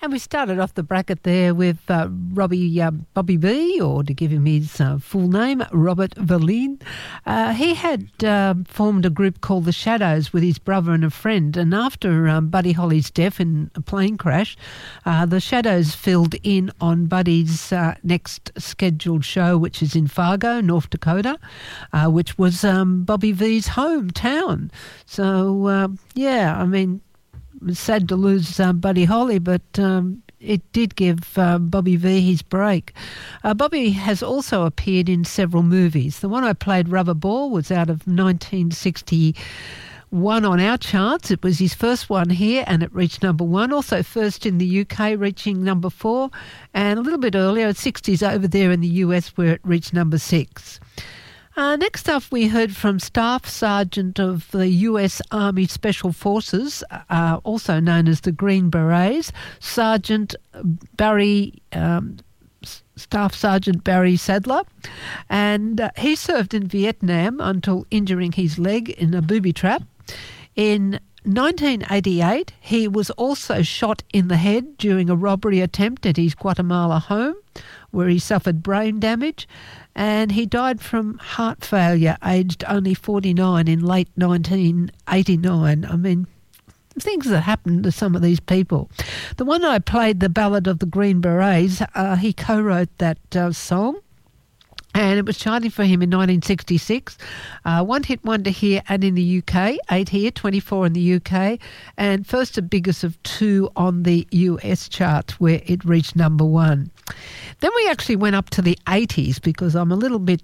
we started off the bracket there with Bobby V, or to give him his full name, Robert Verleen. He had formed a group called The Shadows with his brother and a friend, and after Buddy Holly's death in a plane crash, The Shadows filled in on Buddy's next scheduled show, which is in Fargo, North Dakota, which was Bobby V's hometown. So, I mean, it's sad to lose Buddy Holly, but it did give Bobby V his break. Bobby has also appeared in several movies. The one I played, Rubber Ball, was out of 1961 on our charts. It was his first one here, and it reached number 1. Also first in the UK, reaching number 4. And a little bit earlier, 60s over there in the US, where it reached number 6. Next up, we heard from Staff Sergeant of the U.S. Army Special Forces, also known as the Green Berets, Staff Sergeant Barry Sadler, and he served in Vietnam until injuring his leg in a booby trap. In 1988, he was also shot in the head during a robbery attempt at his Guatemala home, where he suffered brain damage, and he died from heart failure, aged only 49 in late 1989. I mean, things that happen to some of these people. The one I played, The Ballad of the Green Berets, he co-wrote that song, and it was charting for him in 1966. One-hit wonder here and in the UK, 8 here, 24 in the UK, and first and biggest of 2 on the US chart, where it reached number 1. Then we actually went up to the 80s, because I'm a little bit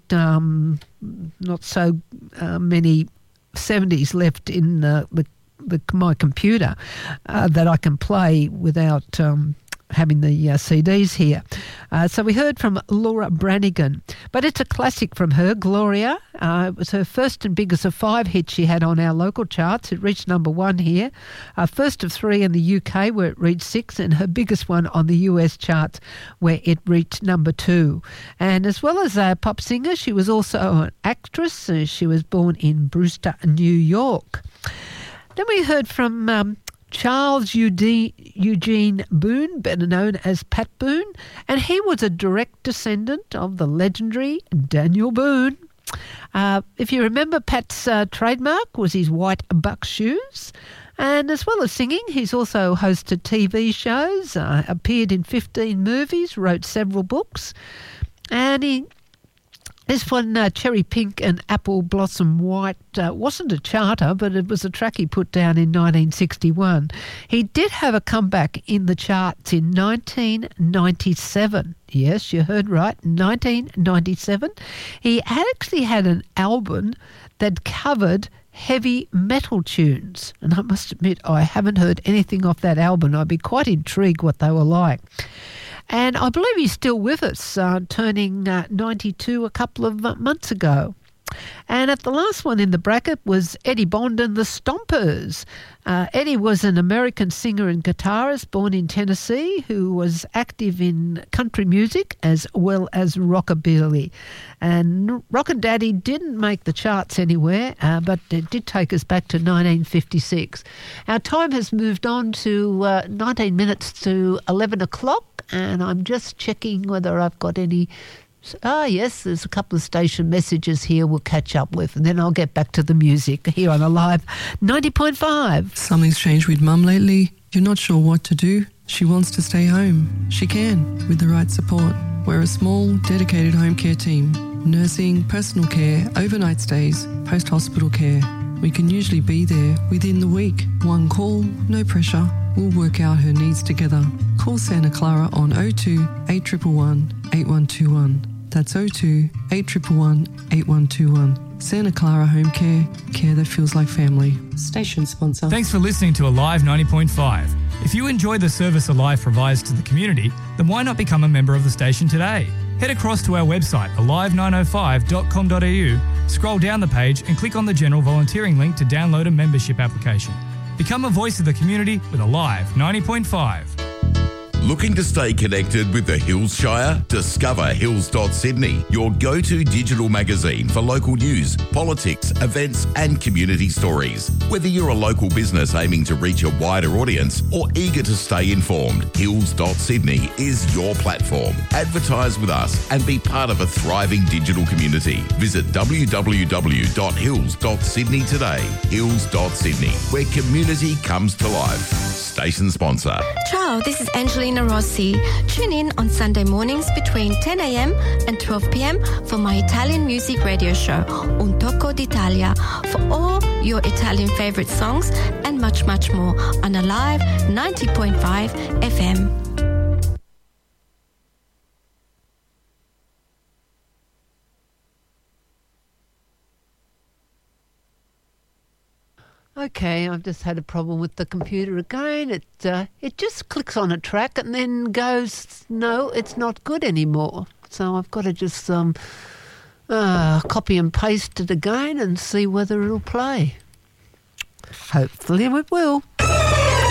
not so many 70s left in my computer that I can play without having the CDs here. So we heard from Laura Branigan, but it's a classic from her, Gloria. It was her first and biggest of 5 hits she had on our local charts. It reached number 1 here. First of 3 in the UK, where it reached 6, and her biggest one on the US charts, where it reached number 2. And as well as a pop singer, she was also an actress. She was born in Brewster, New York. Then we heard from Charles Eugene Boone, better known as Pat Boone, and he was a direct descendant of the legendary Daniel Boone. If you remember, Pat's trademark was his white buck shoes. And as well as singing, he's also hosted TV shows, appeared in 15 movies, wrote several books, and this one, Cherry Pink and Apple Blossom White, wasn't a charter, but it was a track he put down in 1961. He did have a comeback in the charts in 1997. Yes, you heard right, 1997. He actually had an album that covered heavy metal tunes, and I must admit I haven't heard anything off that album. I'd be quite intrigued what they were like. And I believe he's still with us, turning 92 a couple of months ago. And at the last one in the bracket was Eddie Bond and the Stompers. Eddie was an American singer and guitarist born in Tennessee who was active in country music as well as rockabilly. And Rockin' Daddy didn't make the charts anywhere, but it did take us back to 1956. Our time has moved on to 19 minutes to 11 o'clock, and I'm just checking whether I've got any... yes, there's a couple of station messages here we'll catch up with, and then I'll get back to the music here on Alive 90.5. Something's changed with Mum lately. You're not sure what to do? She wants to stay home. She can, with the right support. We're a small, dedicated home care team. Nursing, personal care, overnight stays, post-hospital care. We can usually be there within the week. One call, no pressure. We'll work out her needs together. Call Santa Clara on 02 8111 8121. That's 02 8111 8121. Santa Clara Home Care, care that feels like family. Station sponsor. Thanks for listening to Alive 90.5. If you enjoy the service Alive provides to the community, then why not become a member of the station today? Head across to our website, alive905.com.au, scroll down the page and click on the general volunteering link to download a membership application. Become a voice of the community with Alive 90.5. Looking to stay connected with the Hills Shire? Discover Hills.Sydney, your go-to digital magazine for local news, politics, events and community stories. Whether you're a local business aiming to reach a wider audience or eager to stay informed, Hills.Sydney is your platform. Advertise with us and be part of a thriving digital community. Visit www.hills.sydney today. Hills.Sydney, where community comes to life. Station sponsor. Ciao, this is Angelina Rossi. Tune in on Sunday mornings between 10 a.m. and 12 p.m. for my Italian music radio show, Un Tocco d'Italia, for all your Italian favorite songs and much, much more on Alive 90.5 FM. Okay, I've just had a problem with the computer again. It just clicks on a track and then goes, no, it's not good anymore. So I've got to just copy and paste it again and see whether it'll play. Hopefully it will.